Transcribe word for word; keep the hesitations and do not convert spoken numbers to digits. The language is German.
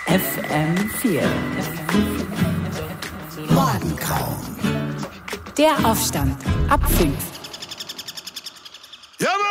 F M vier. Morgengrauen. Der Aufstand ab fünf. Ja,